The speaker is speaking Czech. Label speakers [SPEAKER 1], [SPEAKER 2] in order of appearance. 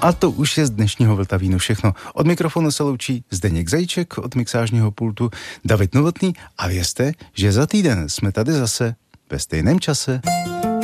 [SPEAKER 1] A to už je z dnešního Vltavínu všechno. Od mikrofonu se loučí Zdeněk Zajíček, od mixážního pultu David Novotný a vězte, že za týden jsme tady zase ve stejném čase.